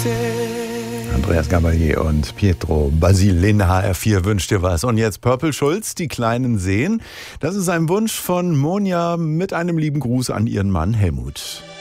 Andreas Gabalier und Pietro Basilin, HR4 wünscht dir was. Und jetzt Purple Schulz, die kleinen Seen. Das ist ein Wunsch von Monja mit einem lieben Gruß an ihren Mann Helmut.